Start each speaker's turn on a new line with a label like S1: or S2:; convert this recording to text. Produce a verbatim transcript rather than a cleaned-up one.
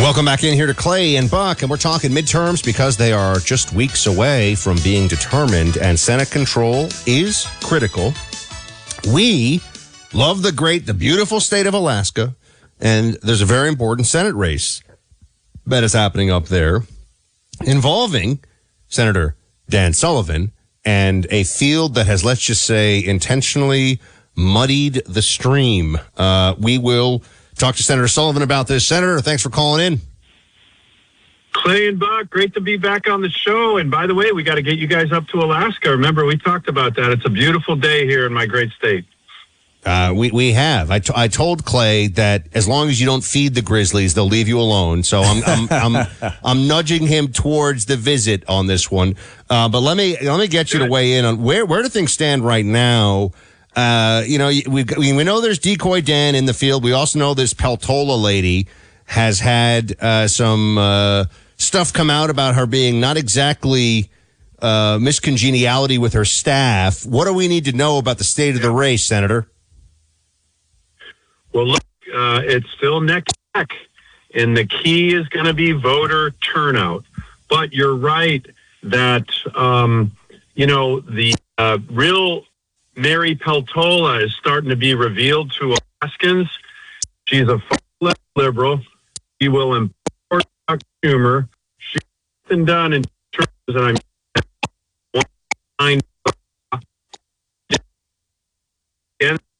S1: Welcome back in here to Clay and Buck, and we're talking midterms because they are just weeks away from being determined, and Senate control is critical. We love the great, the beautiful state of Alaska, and there's a very important Senate race that is happening up there involving Senator Dan Sullivan and a field that has, let's just say, intentionally muddied the stream. Uh, we will talk to Senator Sullivan about this. Senator, thanks for calling in.
S2: Clay and Buck, great to be back on the show. And by the way, we got to get you guys up to Alaska. Remember, we talked about that. It's a beautiful day here in my great state.
S1: Uh, we, we have. I, t- I told Clay that as long as you don't feed the Grizzlies, they'll leave you alone. So I'm I'm I'm, I'm nudging him towards the visit on this one. Uh, but let me let me get you to weigh in on where where do things stand right now. Uh, you know, we we know there's Decoy Dan in the field. We also know this Peltola lady has had uh, some uh, stuff come out about her being not exactly uh, miscongeniality with her staff. What do we need to know about the state of the race, Senator?
S2: Well, look, uh, it's still neck and neck, and the key is going to be voter turnout. But you're right that, um, you know, the uh, real Mary Peltola is starting to be revealed to Alaskans. She's a far-left liberal. She will import Chuck Schumer. She's been done in terms that I'm